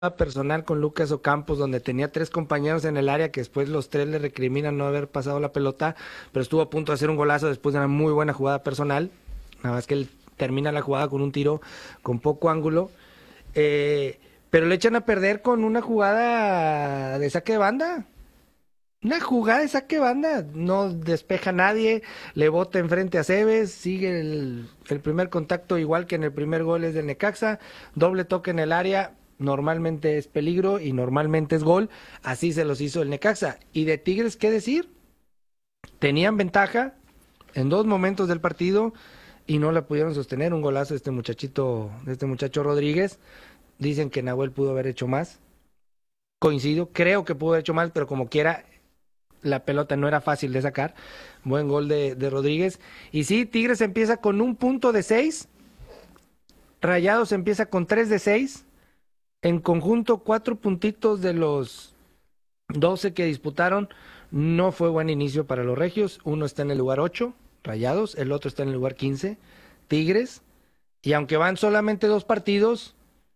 personal con Lucas Ocampos, donde tenía 3 compañeros en el área que después los 3 le recriminan no haber pasado la pelota, pero estuvo a punto de hacer un golazo después de una muy buena jugada personal. Nada más que él termina la jugada con un tiro con poco ángulo. Pero le echan a perder con una jugada de saque de banda. Una jugada de saque de banda, no despeja a nadie, le bota enfrente a Cebes, sigue el primer contacto igual que en el primer gol es del Necaxa, doble toque en el área, normalmente es peligro y normalmente es gol, así se los hizo el Necaxa. Y de Tigres, ¿qué decir? Tenían ventaja en 2 momentos del partido y no la pudieron sostener, un golazo de este muchachito, de este muchacho Rodríguez, dicen que Nahuel pudo haber hecho más, coincido, creo que pudo haber hecho más, pero como quiera la pelota no era fácil de sacar. Buen gol de Rodríguez. Y sí, Tigres empieza con 1 punto de 6. Rayados empieza con 3 de 6. En conjunto, 4 puntitos de los 12 que disputaron. No fue buen inicio para los regios. Uno está en el lugar 8, Rayados. El otro está en el lugar 15, Tigres. Y aunque van solamente 2 partidos,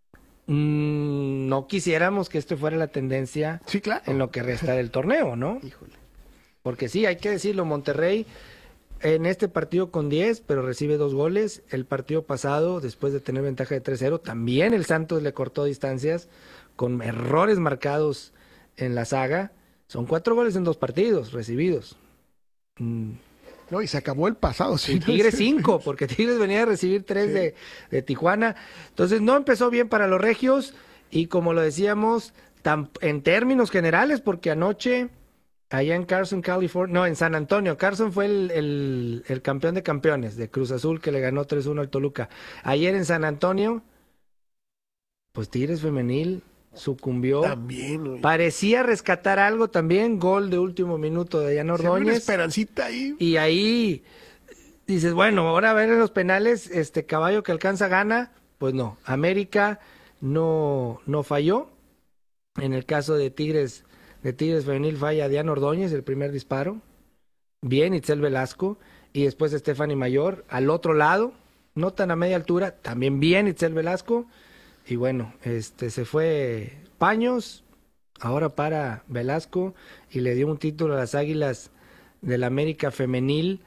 no quisiéramos que esto fuera la tendencia, sí, claro, en lo que resta del torneo, ¿no? Híjole. Porque sí, hay que decirlo, Monterrey en este partido con 10, pero recibe 2 goles. El partido pasado, después de tener ventaja de 3-0, también el Santos le cortó distancias con errores marcados en la saga. Son 4 goles en 2 partidos recibidos. No, y se acabó el pasado. Y Tigres 5, porque Tigres venía a recibir 3 de Tijuana. Entonces no empezó bien para los regios y como lo decíamos, en términos generales, porque anoche allá en Carson, California, no, en San Antonio, Carson fue el campeón de campeones de Cruz Azul que le ganó 3-1 al Toluca. Ayer en San Antonio, pues Tigres femenil sucumbió. También, oye. Parecía rescatar algo también, gol de último minuto de Dayana Ordóñez. Una esperancita ahí. Y ahí dices, bueno, ahora a ver en los penales, caballo que alcanza gana. Pues no, América no falló. En el caso de Tigres femenil falla Diana Ordóñez, el primer disparo. Bien, Itzel Velasco. Y después Stephanie Mayor, al otro lado, no tan a media altura, también bien Itzel Velasco. Y bueno, se fue Paños, ahora para Velasco, y le dio un título a las Águilas del América femenil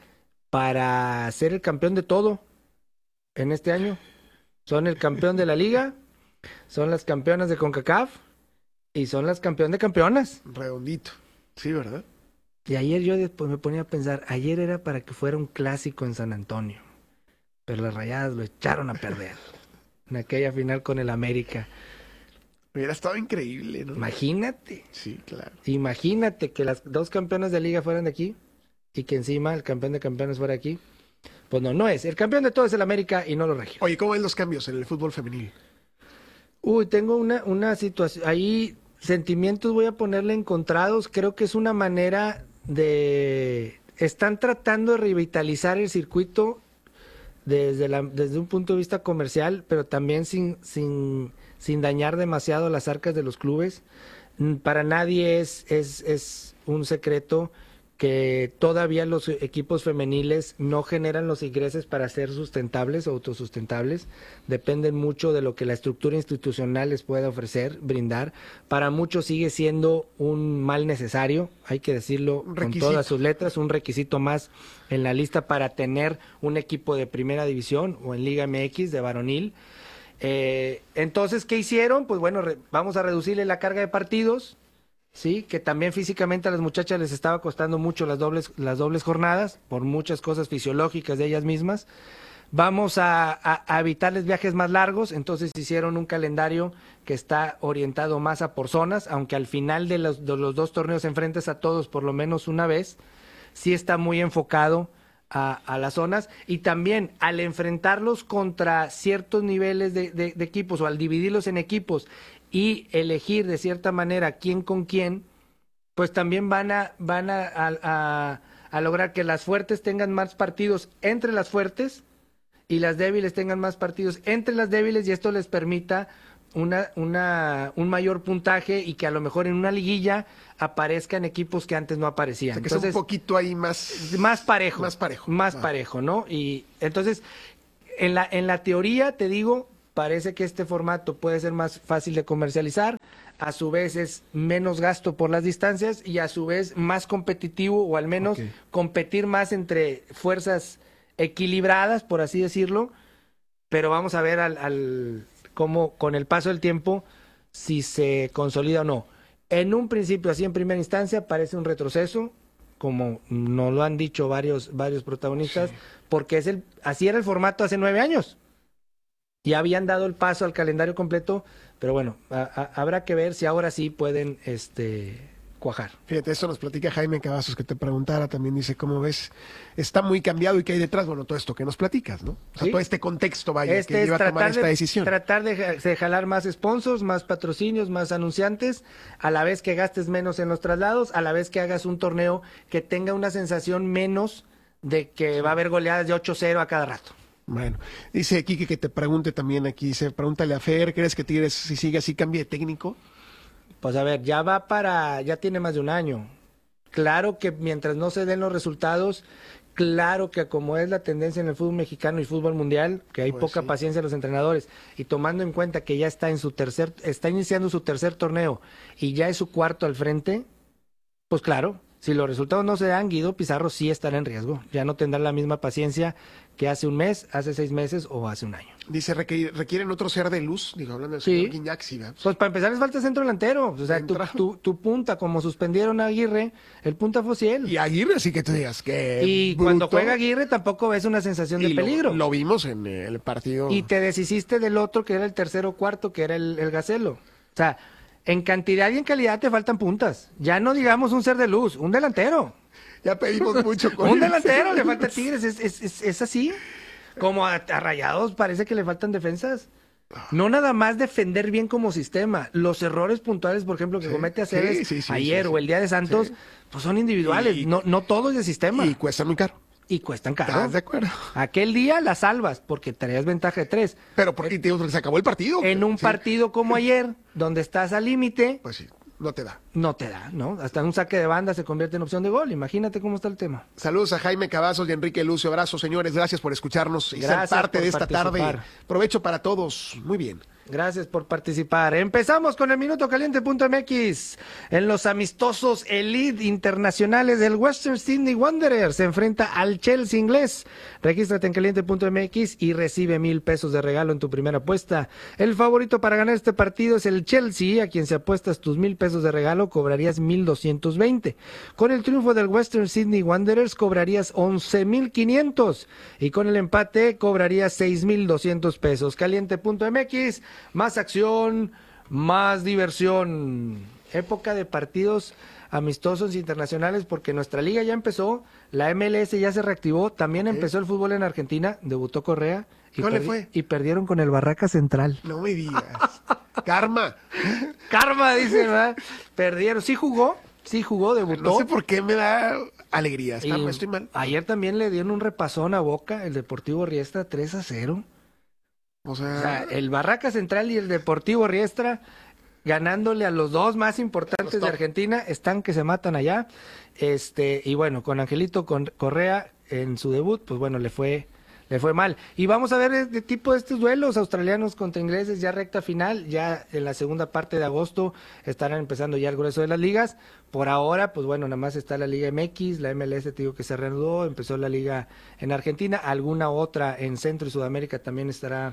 para ser el campeón de todo en este año. Son el campeón de la liga, son las campeonas de CONCACAF y son las campeón de campeonas. Redondito, sí, ¿verdad? Y ayer yo después me ponía a pensar, ayer era para que fuera un clásico en San Antonio, pero las Rayadas lo echaron a perder en aquella final con el América. Hubiera estado increíble, ¿no? Imagínate. Sí, claro. Imagínate que las 2 campeonas de liga fueran de aquí y que encima el campeón de campeones fuera aquí. Pues no es. El campeón de todo es el América y no los regios. Oye, ¿cómo ven los cambios en el fútbol femenil? Tengo una situación. Ahí sentimientos voy a ponerle encontrados. Creo que es una manera de... Están tratando de revitalizar el circuito desde un punto de vista comercial, pero también sin dañar demasiado las arcas de los clubes. Para nadie es un secreto que todavía los equipos femeniles no generan los ingresos para ser sustentables o autosustentables. Dependen mucho de lo que la estructura institucional les pueda ofrecer, brindar. Para muchos sigue siendo un mal necesario, hay que decirlo con todas sus letras, un requisito más en la lista para tener un equipo de primera división o en Liga MX de varonil. Entonces, ¿qué hicieron? Pues bueno, vamos a reducirle la carga de partidos. Sí, que también físicamente a las muchachas les estaba costando mucho las dobles jornadas, por muchas cosas fisiológicas de ellas mismas. Vamos a evitarles viajes más largos, entonces hicieron un calendario que está orientado más a por zonas, aunque al final de los 2 torneos enfrentes a todos por lo menos una vez, sí está muy enfocado a las zonas, y también al enfrentarlos contra ciertos niveles de equipos o al dividirlos en equipos y elegir de cierta manera quién con quién, pues también van a lograr que las fuertes tengan más partidos entre las fuertes y las débiles tengan más partidos entre las débiles, y esto les permita un mayor puntaje y que a lo mejor en una liguilla aparezcan equipos que antes no aparecían. O sea, que entonces, es un poquito ahí más parejo. Más parejo, ¿no? Y entonces, en la teoría, te digo, parece que este formato puede ser más fácil de comercializar, a su vez es menos gasto por las distancias y a su vez más competitivo, o al menos competir más entre fuerzas equilibradas, por así decirlo, pero vamos a ver cómo con el paso del tiempo si se consolida o no. En un principio, así en primera instancia, parece un retroceso, como nos lo han dicho varios protagonistas, porque así era el formato hace 9 años. Ya habían dado el paso al calendario completo, pero bueno, habrá que ver si ahora sí pueden cuajar. Fíjate, esto nos platica Jaime Cavazos, que te preguntara, también dice, ¿cómo ves? Está muy cambiado y qué hay detrás, bueno, todo esto que nos platicas, ¿no? O sea, ¿Sí? todo este contexto, vaya, que lleva a tomar esta decisión. Tratar de jalar más sponsors, más patrocinios, más anunciantes, a la vez que gastes menos en los traslados, a la vez que hagas un torneo que tenga una sensación menos de que va a haber goleadas de 8-0 a cada rato. Bueno, dice Quique que te pregunte también aquí, dice, pregúntale a Fer, ¿crees que Tigres, si sigue así, cambie de técnico? Pues a ver, ya tiene más de un año. Claro que mientras no se den los resultados, claro que como es la tendencia en el fútbol mexicano y fútbol mundial, que hay poca paciencia en los entrenadores, y tomando en cuenta que ya está está iniciando su tercer torneo y ya es su cuarto al frente, pues claro, si los resultados no se dan, Guido Pizarro sí estará en riesgo. Ya no tendrá la misma paciencia que hace un mes, hace 6 meses o hace un año. Dice, ¿requieren otro ser de luz? Digo, hablando del señor Guiñac, sí, ¿verdad? Pues para empezar les falta centro delantero. O sea, tu punta, como suspendieron a Aguirre, el punta fue Ciel. Y Aguirre sí que te digas que y bruto. Cuando juega Aguirre tampoco ves una sensación de peligro. Lo vimos en el partido. Y te deshiciste del otro, que era el tercero o cuarto, que era el Gacelo. O sea, en cantidad y en calidad te faltan puntas. Ya no digamos un ser de luz, un delantero. Ya pedimos mucho con un delantero le falta a Tigres, es así. Como a Rayados parece que le faltan defensas. No nada más defender bien como sistema. Los errores puntuales, por ejemplo, que comete Aceves ayer o el día de Santos, pues son individuales. No todo es de sistema. Y cuestan muy caro. Y cuestan caro. ¿Estás de acuerdo? Aquel día la salvas porque traías ventaja de 3. Pero porque se acabó el partido. En un partido como ayer, donde estás al límite, pues sí, no te da. No te da, ¿no? Hasta un saque de banda se convierte en opción de gol. Imagínate cómo está el tema. Saludos a Jaime Cavazos y Enrique Lucio. Abrazos, señores. Gracias por escucharnos y ser parte de esta tarde. Provecho para todos. Muy bien. Gracias por participar. Empezamos con el Minuto Caliente.mx. En los amistosos Elite Internacionales del Western Sydney Wanderers se enfrenta al Chelsea inglés. Regístrate en Caliente.mx y recibe 1,000 pesos de regalo en tu primera apuesta. El favorito para ganar este partido es el Chelsea, a quien si apuestas tus 1,000 pesos de regalo cobrarías 1,220. Con el triunfo del Western Sydney Wanderers cobrarías 11,500 y con el empate cobrarías 6,200 pesos. Caliente.mx. Más acción, más diversión. Época de partidos amistosos internacionales porque nuestra liga ya empezó, la MLS ya se reactivó, también empezó el fútbol en Argentina, debutó Correa y perdieron con el Barraca Central. No me digas. Karma. Karma, dicen, ¿verdad? Perdieron. Sí jugó, debutó. No sé por qué me da alegría. Estoy mal. Ayer también le dieron un repasón a Boca, el Deportivo Riestra, 3-0. O sea, el Barraca Central y el Deportivo Riestra ganándole a los dos más importantes de Argentina, están que se matan allá. Y bueno, con Angelito Correa en su debut, pues bueno, le fue mal. Y vamos a ver de tipo de estos duelos australianos contra ingleses, ya recta final, ya en la segunda parte de agosto estarán empezando ya el grueso de las ligas. Por ahora, pues bueno, nada más está la Liga MX, la MLS, te digo que se reanudó, empezó la liga en Argentina, alguna otra en Centro y Sudamérica también estará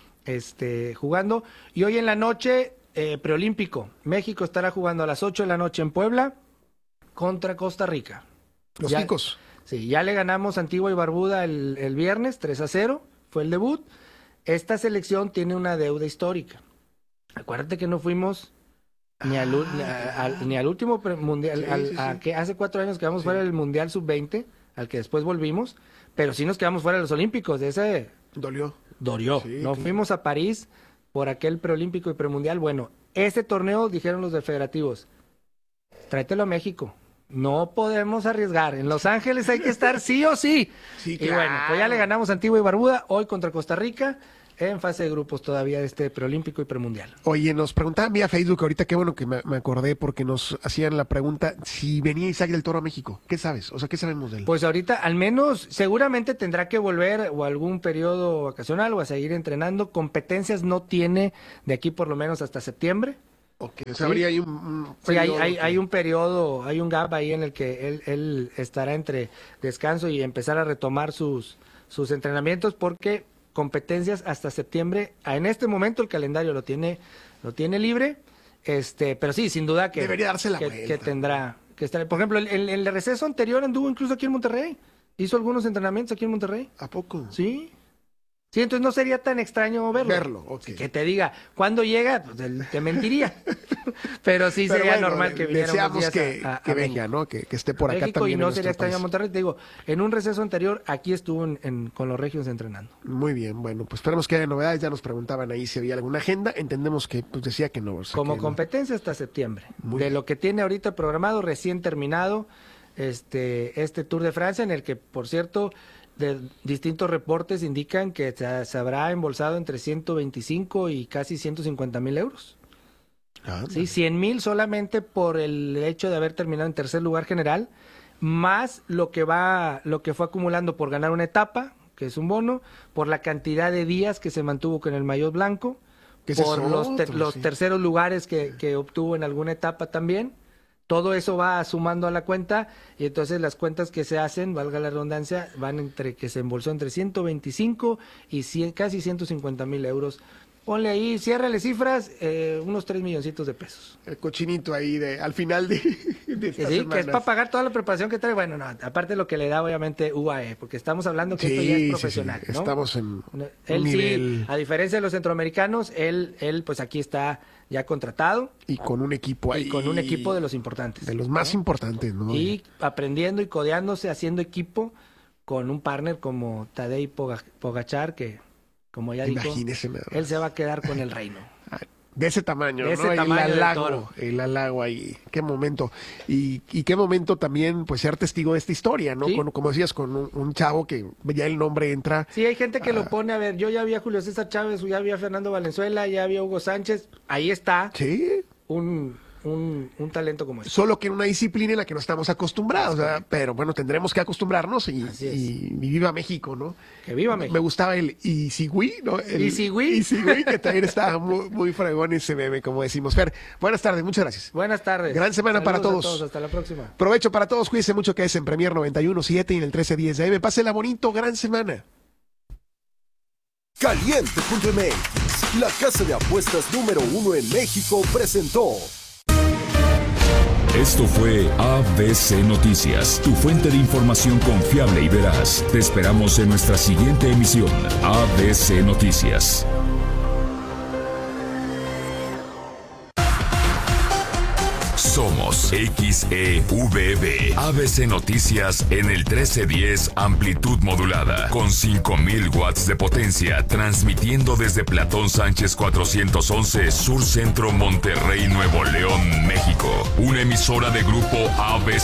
jugando. Y hoy en la noche, preolímpico, México estará jugando a las 8 de la noche en Puebla contra Costa Rica. Los chicos. Sí, ya le ganamos a Antigua y Barbuda el viernes, 3-0, fue el debut. Esta selección tiene una deuda histórica. Acuérdate que no fuimos ni al último mundial, que hace 4 años quedamos fuera del Mundial Sub-20, al que después volvimos, pero sí nos quedamos fuera de los Olímpicos, de ese... Dolió. Sí, no fuimos a París por aquel preolímpico y premundial. Bueno, este torneo, dijeron los de federativos, tráetelo a México. No podemos arriesgar. En Los Ángeles hay que estar sí o sí. Sí, claro. Y bueno, pues ya le ganamos a Antigua y Barbuda, hoy contra Costa Rica. en fase de grupos todavía de este preolímpico y premundial. Oye, nos preguntaban vía Facebook ahorita, qué bueno que me acordé, porque nos hacían la pregunta si venía Isaac del Toro a México. ¿Qué sabes? O sea, ¿qué sabemos de él? Pues ahorita, al menos, seguramente tendrá que volver o algún periodo vacacional o a seguir entrenando. Competencias no tiene de aquí por lo menos hasta septiembre. Okay, o sea, habría ahí un sí, hay un periodo, hay un gap ahí en el que él estará entre descanso y empezar a retomar sus entrenamientos, porque competencias hasta septiembre. En este momento el calendario lo tiene libre, pero sí, sin duda que debería darse la vuelta. Que tendrá que estar. Por ejemplo, el receso anterior anduvo incluso aquí en Monterrey. Hizo algunos entrenamientos aquí en Monterrey. ¿A poco? Sí. Sí, entonces no sería tan extraño verlo. Okay. Que te diga, ¿cuándo llega? Pues él te mentiría. Pero sí sería bueno, normal que viniera unos días que venga, ¿no? Que esté por acá México, también. Y no sería extraño a Monterrey. Te digo, en un receso anterior, aquí estuvo con los regios entrenando. Muy bien, bueno, pues esperemos que haya novedades. Ya nos preguntaban ahí si había alguna agenda. Entendemos que pues decía que no. O sea, como que competencia hasta septiembre. De lo que tiene ahorita programado, recién terminado, este Tour de Francia, en el que, por cierto, de distintos reportes indican que se habrá embolsado entre 125 y casi 150,000 euros. Sí, 100,000 solamente por el hecho de haber terminado en tercer lugar general, más lo que fue acumulando por ganar una etapa, que es un bono, por la cantidad de días que se mantuvo con el maillot blanco, por los terceros lugares que obtuvo en alguna etapa también. Todo eso va sumando a la cuenta, y entonces las cuentas que se hacen, valga la redundancia, van entre que se embolsó entre 125 y casi 150,000 euros. Ponle ahí, ciérrale cifras, unos 3 milloncitos de pesos. El cochinito ahí al final de estas sí, semanas. Que es para pagar toda la preparación que trae. Bueno, no, aparte de lo que le da obviamente UAE, porque estamos hablando que esto ya es profesional, sí. ¿no? Estamos en él un nivel... Sí, a diferencia de los centroamericanos, él pues aquí está ya contratado. Y con un equipo ahí. Y con un equipo de los importantes. De los más importantes, ¿no? Y aprendiendo y codeándose, haciendo equipo con un partner como Tadej Pogačar, que, como ya dijo, él se va a quedar con el reino. De ese tamaño, de ese ¿no? tamaño el halago ahí. Qué momento. Y qué momento también, pues, ser testigo de esta historia, ¿no? ¿Sí? Como decías, con un chavo que ya el nombre entra. Sí, hay gente que lo pone, a ver, yo ya vi a Julio César Chávez, ya vi a Fernando Valenzuela, ya vi a Hugo Sánchez. Ahí está. Sí. Un talento como ese. Solo que en una disciplina en la que no estamos acostumbrados, ¿verdad? Pero bueno, tendremos que acostumbrarnos y viva México, ¿no? Que viva México. Me gustaba el Isigüí, ¿no? Isigüí, que también estaba muy fregón ese meme, como decimos. Fer, buenas tardes, muchas gracias. Buenas tardes. Gran semana para todos. Hasta la próxima. Provecho para todos, cuídense mucho, que es en Premier 91.7 y en el 1310 de AM. Pásenla bonito, gran semana. Caliente.mx, la casa de apuestas número 1 en México, presentó. Esto fue ABC Noticias, tu fuente de información confiable y veraz. Te esperamos en nuestra siguiente emisión. ABC Noticias. Somos XEVB. ABC Noticias en el 1310, amplitud modulada, con 5,000 watts de potencia, transmitiendo desde Platón Sánchez 411, Sur Centro, Monterrey, Nuevo León, México. Una emisora de grupo ABC.